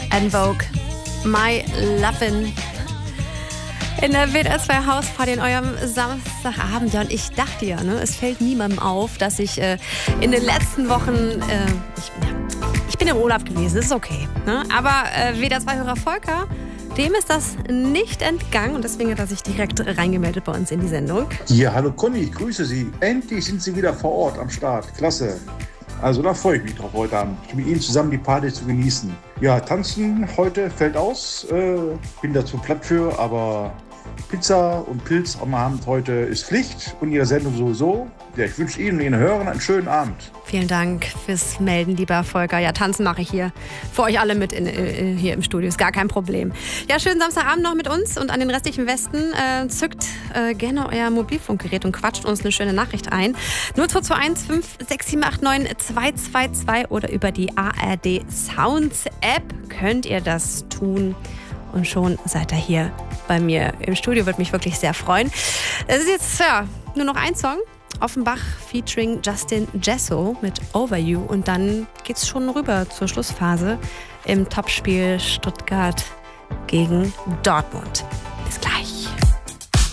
En Vogue, My Lovin'. In der WDR 2 Hausparty in eurem Samstagabend. Ja, und ich dachte ja, ne, es fällt niemandem auf, dass ich in den letzten Wochen, ich bin im Urlaub gewesen, das ist okay. Ne? Aber WDR 2 Hörer Volker, dem ist das nicht entgangen und deswegen hat er sich direkt reingemeldet bei uns in die Sendung. Ja, hallo Conny, ich grüße Sie. Endlich sind Sie wieder vor Ort am Start. Klasse. Also da freue ich mich drauf heute Abend, mit Ihnen zusammen die Party zu genießen. Ja, tanzen heute fällt aus, bin dazu platt für, aber Pizza und Pilz am Abend heute ist Pflicht und Ihre Sendung sowieso. Ja, ich wünsche Ihnen und Ihren Hörern einen schönen Abend. Vielen Dank fürs Melden, lieber Volker. Ja, tanzen mache ich hier für euch alle mit hier im Studio. Ist gar kein Problem. Ja, schönen Samstagabend noch mit uns und an den restlichen Westen. Zückt gerne euer Mobilfunkgerät und quatscht uns eine schöne Nachricht ein. 0221 56789 222 oder über die ARD Sounds App könnt ihr das tun. Und schon seid ihr hier bei mir im Studio. Würde mich wirklich sehr freuen. Es ist jetzt nur noch ein Song. Offenbach featuring Justin Jesso mit Over You. Und dann geht's schon rüber zur Schlussphase im Topspiel Stuttgart gegen Dortmund. Bis gleich.